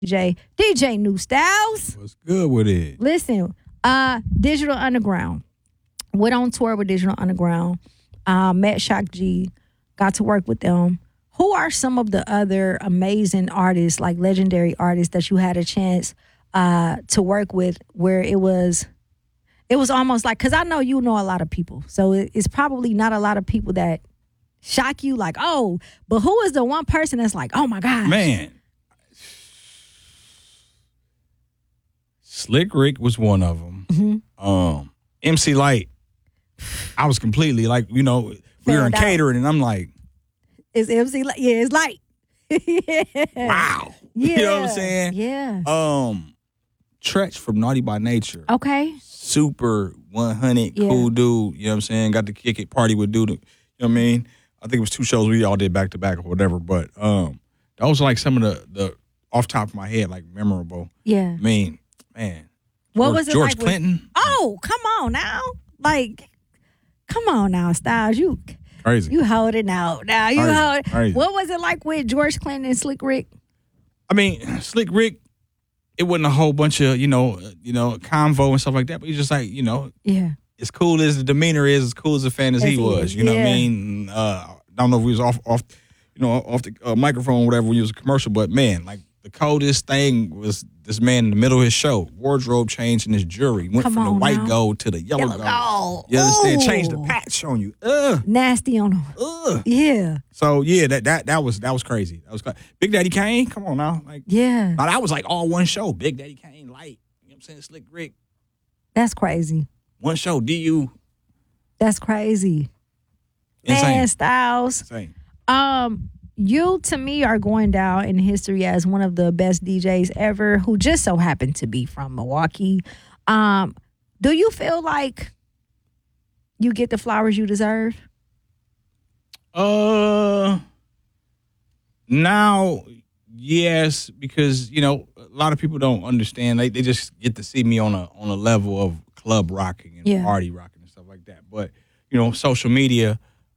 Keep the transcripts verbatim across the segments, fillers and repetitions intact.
D J, D J New Styles. What's good with it? Listen, uh, Digital Underground. Went on tour with Digital Underground. Uh, met Shock G. Got to work with them. Who are some of the other amazing artists, like legendary artists, that you had a chance uh, to work with, where it was, it was almost like, because I know you know a lot of people, so it, it's probably not a lot of people that shock you, like, oh, but who is the one person that's like, oh my gosh, man? Slick Rick was one of them. Mm-hmm. Um, M C Light, I was completely like, you know, we were in catering, and I'm like, it's M C Light. Yeah, it's Light. Yeah. Wow. Yeah. You know what I'm saying? Yeah. Um, Tretch from Naughty by Nature. Okay. Super one hundred, Yeah. cool dude. You know what I'm saying? Got to kick it, party with dude. You know what I mean? I think it was two shows we all did back to back or whatever. But um, those are like some of the, the off top of my head, like memorable. Yeah. I mean, man. What George, was it George like with- Clinton? Oh, come on now. Like, come on now, Styles. You Crazy. you holding out. Now you Crazy. hold Crazy. What was it like with George Clinton and Slick Rick? I mean, Slick Rick, it wasn't a whole bunch of, you know, uh, you know, convo and stuff like that, but he's just like, you know, Yeah. as cool as the demeanor is, as cool as a fan as, As he he was. is, You know what I yeah. mean? Uh, I don't know if we was off, off, you know, off the uh, microphone or whatever when he was a commercial, but man, like the coldest thing was this man in the middle of his show, wardrobe change in his jewelry, went Come from the on white now. gold to the yellow, Yellow gold. gold. You understand? Ooh. Changed the patch on you. Ugh, Nasty on him. ugh. Yeah. So yeah, that that that was that was crazy. That was cra- Big Daddy Kane. Come on now, like Yeah. now that was like all one show. Big Daddy Kane, Light. You know what I'm saying? Slick Rick, That's crazy. one show. D U, That's crazy. insane, Man, Styles. insane. Um, you to me are going down in history as one of the best D Js ever, who just so happened to be from Milwaukee. Um, do you feel like you get the flowers you deserve? Uh, now, yes, because you know a lot of people don't understand. They they just get to see me on a on a level of club rocking and Yeah. party rocking and stuff like that. But you know, social media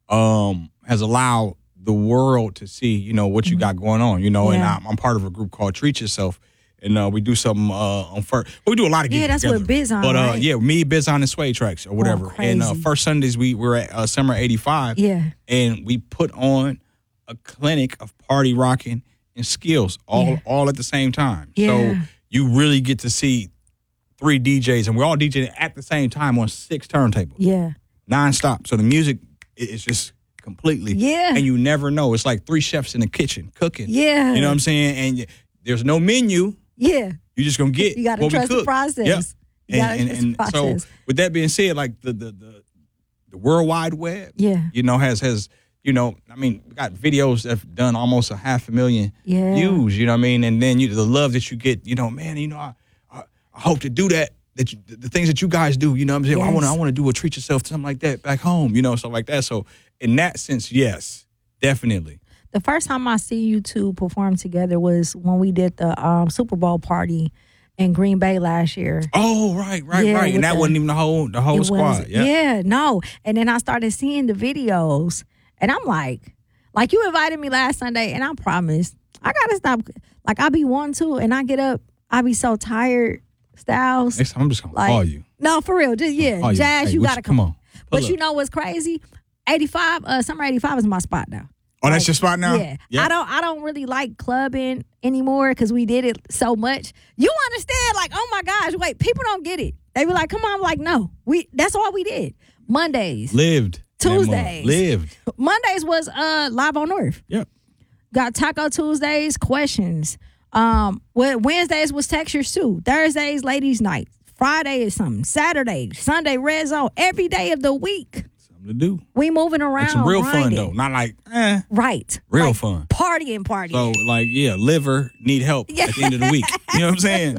um has allowed the world to see you know what you got going on. You know, and Yeah. I'm, I'm part of a group called Treat Yourself. And uh, we do something uh, on first. We do a lot of gigs Yeah, that's together. what Biz on, But uh, right? yeah, me, Biz on, and Sway Tracks or whatever. and uh, crazy. first Sundays we were at uh, Summer eighty-five. Yeah. And we put on a clinic of party rocking and skills all Yeah. all at the same time. Yeah. So you really get to see three D Js, and we're all DJing at the same time on six turntables, Yeah. nonstop. So the music i- is just completely, Yeah. and you never know. It's like three chefs in the kitchen cooking. Yeah. You know what I'm saying? And y- there's no menu. Yeah. You're just gonna get. You gotta what we trust the cook. process. Yep. You gotta And, and, trust the and process. so with that being said, like the the the, the World Wide Web, Yeah. you know, has has you know, I mean, we got videos that have done almost a half a million Yeah. views. You know what I mean? And then you the love that you get. You know, man. You know, I I, I hope to do that. That you, the things that you guys do. You know what I'm saying? I want to I Yes. want to do a treat yourself something like that back home. You know, stuff like that. So in that sense, yes, definitely. The first time I see you two perform together was when we did the um, Super Bowl party in Green Bay last year. Oh, right, right, Yeah, right. with And that the- wasn't even the whole the whole It squad. was- Yeah. yeah, no. And then I started seeing the videos, and I'm like, like you invited me last Sunday, and I promised I gotta stop. Like I be one to, and I get up, I be so tired. Styles, Next time I'm just gonna like, call you. no, for real, just yeah, Call you. Jazz, Hey, you what gotta come come. on. But Pull you up. know what's crazy? eighty-five, uh, Summer eighty-five is my spot now. Oh, that's your spot now? Yeah. I don't I don't really like clubbing anymore because we did it so much. You understand? Like, oh my gosh, wait, people don't get it. They be like, come on, I'm like, no. We that's all we did. Mondays. Lived. that month. Tuesdays. Lived. Mondays was uh live on Earth. Yep. Got Taco Tuesdays, questions. Um Wed- Wednesdays was textures too. Thursdays, ladies' night. Friday is something. Saturday, Sunday, red zone. Every day of the week. Something to do. We moving around. Like some real fun grinding. though. Not like, eh. Right. Real Like, fun. Partying, partying. So like, yeah, liver need help Yeah. at the end of the week. You know what I'm saying?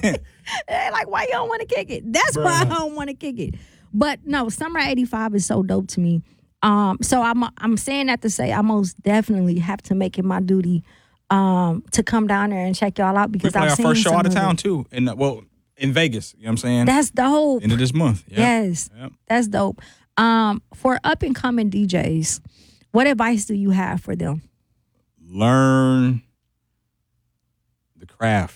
They're like, why you don't want to kick it? That's why I don't want to kick it. But no, Summer eighty-five is so dope to me. Um, so I'm I'm saying that to say I most definitely have to make it my duty um, to come down there and check y'all out we because play I've our seen first show some out of of town it. too. In well, in Vegas. You know what I'm saying? That's dope. End of this month. Yep. Yes, Yep. that's dope. Um, for up and coming D Js, what advice do you have for them? Learn the craft.